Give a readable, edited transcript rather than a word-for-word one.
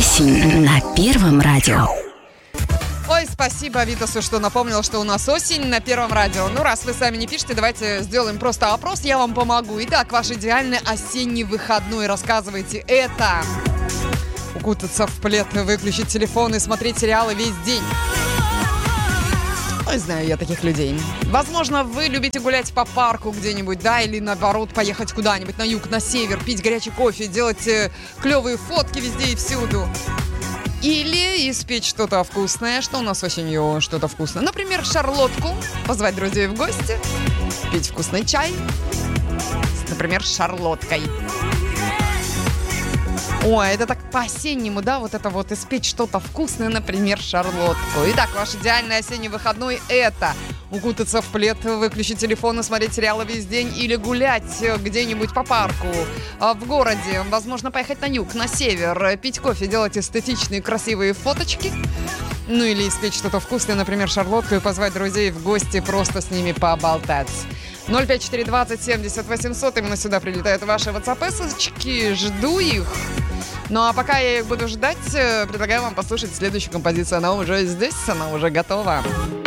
Осень на Первом радио. Ой, спасибо Витасу, что напомнил, что у нас осень на Первом радио. Ну, раз вы сами не пишете, давайте сделаем просто опрос, я вам помогу. Итак, ваш идеальный осенний выходной. Рассказывайте это. Укутаться в плед, выключить телефон и смотреть сериалы весь день. Ой, знаю я таких людей. Возможно, вы любите гулять по парку где-нибудь, да, или наоборот поехать куда-нибудь на юг, на север, пить горячий кофе, делать клевые фотки везде и всюду. Или испечь что-то вкусное. Что у нас осенью что-то вкусное? Например, шарлотку. Позвать друзей в гости. Пить вкусный чай. Например, с шарлоткой. Ой, это так по-осеннему, да? Вот это вот испечь что-то вкусное, например, шарлотку. Итак, ваш идеальный осенний выходной – это укутаться в плед, выключить телефон и смотреть сериалы весь день, или гулять где-нибудь по парку, в городе, возможно, поехать на юг, на север, пить кофе, делать эстетичные красивые фоточки. Ну или испечь что-то вкусное, например, шарлотку, и позвать друзей в гости, просто с ними поболтать. 05420 70 800. Именно сюда прилетают ваши WhatsApp-эсочки. Жду их. Ну а пока я их буду ждать, предлагаю вам послушать следующую композицию. Она уже здесь, она уже готова.